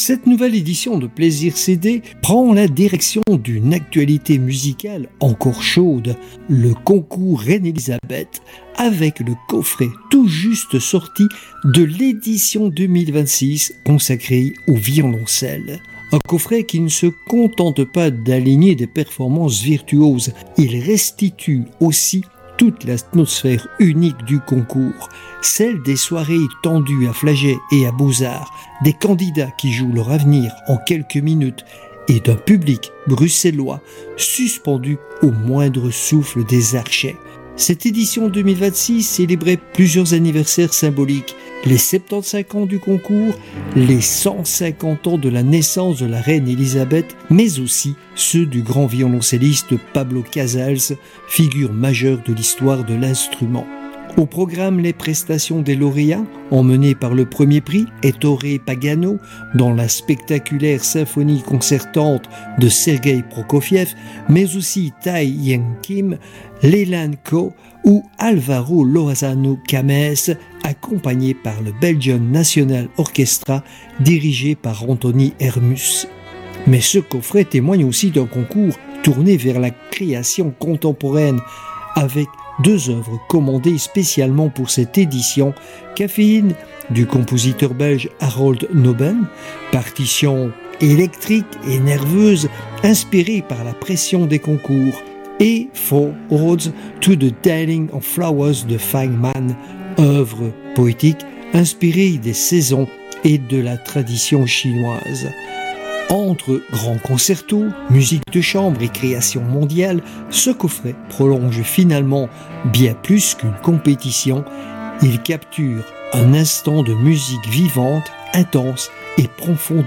Cette nouvelle édition de Plaisir CD prend la direction d'une actualité musicale encore chaude, le concours Reine-Élisabeth, avec le coffret tout juste sorti de l'édition 2026 consacrée au violoncelle. Un coffret qui ne se contente pas d'aligner des performances virtuoses, il restitue aussi toute l'atmosphère unique du concours, celle des soirées tendues à Flagey et à Beaux-Arts, des candidats qui jouent leur avenir en quelques minutes et d'un public bruxellois suspendu au moindre souffle des archets. Cette édition 2026 célébrait plusieurs anniversaires symboliques, les 75 ans du concours, les 150 ans de la naissance de la reine Élisabeth, mais aussi ceux du grand violoncelliste Pablo Casals, figure majeure de l'histoire de l'instrument. Au programme, les prestations des lauréats, emmenées par le premier prix, Ettore Pagano, dans la spectaculaire symphonie concertante de Sergueï Prokofiev, mais aussi Tai Yen Kim, Leland Ko ou Alvaro Lozano Cames, accompagnés par le Belgian National Orchestra, dirigé par Anthony Hermus. Mais ce coffret témoigne aussi d'un concours tourné vers la création contemporaine, avec 2 œuvres commandées spécialement pour cette édition, Caféine du compositeur belge Harold Noben, partition électrique et nerveuse inspirée par la pression des concours, et Four Odes to the Tailing of Flowers de Feynman, œuvre poétique inspirée des saisons et de la tradition chinoise. Entre grands concertos, musique de chambre et création mondiale, ce coffret prolonge finalement bien plus qu'une compétition. Il capture un instant de musique vivante, intense et profonde